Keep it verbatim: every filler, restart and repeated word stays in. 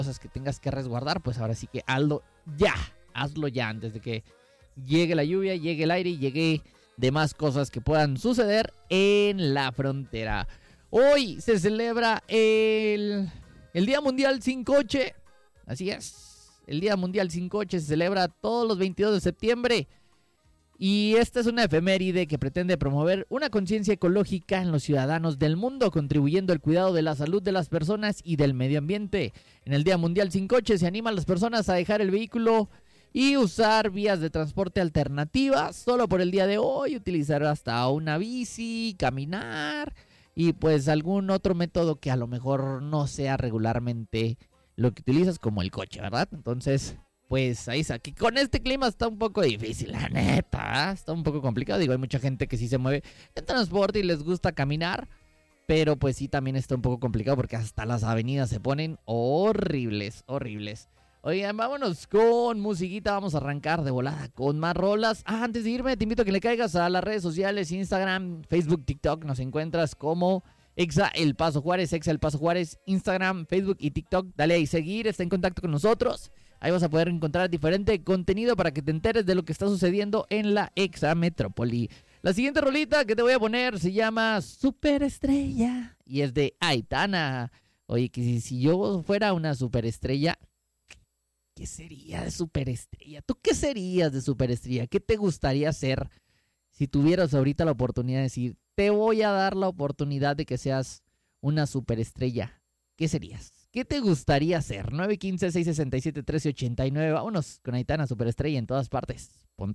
cosas que tengas que resguardar, pues ahora sí que hazlo ya, hazlo ya antes de que llegue la lluvia, llegue el aire y llegue demás cosas que puedan suceder en la frontera. Hoy se celebra el, el Día Mundial Sin Coche, así es, el Día Mundial Sin Coche se celebra todos los veintidós de septiembre. Y esta es una efeméride que pretende promover una conciencia ecológica en los ciudadanos del mundo, contribuyendo al cuidado de la salud de las personas y del medio ambiente. En el Día Mundial Sin Coche se anima a las personas a dejar el vehículo y usar vías de transporte alternativas. Solo por el día de hoy, utilizar hasta una bici, caminar y pues algún otro método que a lo mejor no sea regularmente lo que utilizas, como el coche, ¿verdad? Entonces, pues ahí está, que con este clima está un poco difícil, la neta, ¿eh? Está un poco complicado. Digo, hay mucha gente que sí se mueve en transporte y les gusta caminar, pero pues sí también está un poco complicado porque hasta las avenidas se ponen horribles, horribles. Oigan, vámonos con musiquita, vamos a arrancar de volada con más rolas. Ah, antes de irme te invito a que le caigas a las redes sociales, Instagram, Facebook, TikTok, nos encuentras como Exa El Paso Juárez, Exa El Paso Juárez, Instagram, Facebook y TikTok. Dale ahí seguir, está en contacto con nosotros. Ahí vas a poder encontrar diferente contenido para que te enteres de lo que está sucediendo en la Exa Metrópoli. La siguiente rolita que te voy a poner se llama Superestrella y es de Aitana. Oye, que si, si yo fuera una superestrella, ¿qué sería de superestrella? ¿Tú qué serías de superestrella? ¿Qué te gustaría ser si tuvieras ahorita la oportunidad de decir, te voy a dar la oportunidad de que seas una superestrella? ¿Qué serías? ¿Qué te gustaría hacer? nueve uno cinco, seis seis siete, uno tres ocho nueve. Vámonos con Aitana, superestrella en todas partes. Ponte.